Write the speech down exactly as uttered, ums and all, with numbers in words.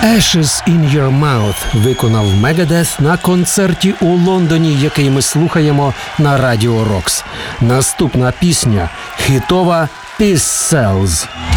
Ashes in Your Mouth виконав Megadeth на концерті у Лондоні, який ми слухаємо на Радіо Рокс. Наступна пісня – хітова «Peace Sells».